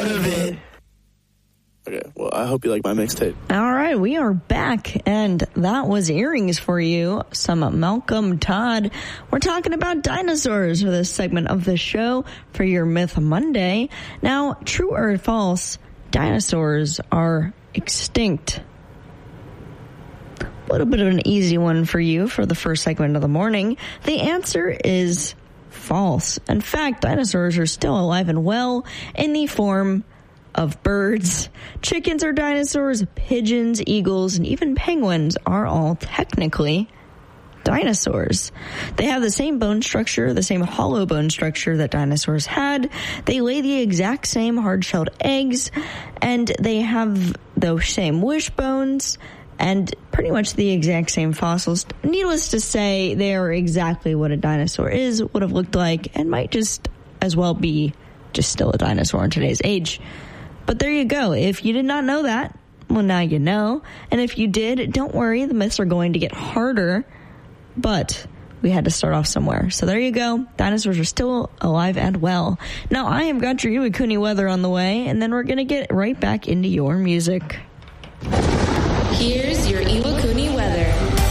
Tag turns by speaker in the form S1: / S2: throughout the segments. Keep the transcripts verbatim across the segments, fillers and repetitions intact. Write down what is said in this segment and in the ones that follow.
S1: of it.
S2: Okay, well, I hope you like my mixtape.
S3: All right, we are back, and that was Earrings for you, some Malcolm Todd. We're talking about dinosaurs for this segment of the show for your Myth Monday. Now, true or false, dinosaurs are extinct. A little bit of an easy one for you for the first segment of the morning. The answer is false. In fact, dinosaurs are still alive and well in the form of birds. Chickens are dinosaurs, pigeons, eagles, and even penguins are all technically dinosaurs. They have the same bone structure, the same hollow bone structure that dinosaurs had. They lay the exact same hard-shelled eggs, and they have those same wishbones and pretty much the exact same fossils. Needless to say, they are exactly what a dinosaur is, would have looked like, and might just as well be just still a dinosaur in today's age. But there you go. If you did not know that, well, now you know. And if you did, don't worry. The myths are going to get harder. But we had to start off somewhere. So there you go. Dinosaurs are still alive and well. Now, I have got your Iwakuni weather on the way, and then we're going to get right back into your music.
S4: Here's your Iwakuni weather.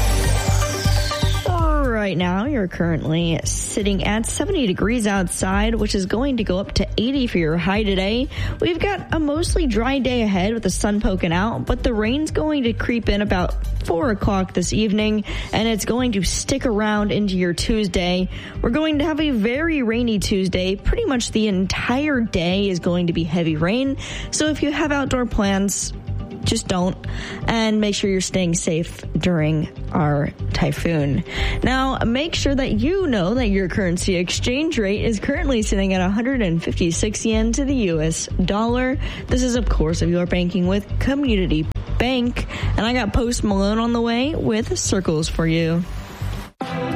S3: Right now, you're currently sitting at seventy degrees outside, which is going to go up to eighty for your high today. We've got a mostly dry day ahead with the sun poking out, but the rain's going to creep in about four o'clock this evening, and it's going to stick around into your Tuesday. We're going to have a very rainy Tuesday. Pretty much the entire day is going to be heavy rain, so if you have outdoor plans, just don't, and make sure you're staying safe during our typhoon. Now, make sure that you know that your currency exchange rate is currently sitting at one hundred fifty-six yen to the U S dollar. This is, of course, if you're banking with Community Bank. And I got Post Malone on the way with Circles for you.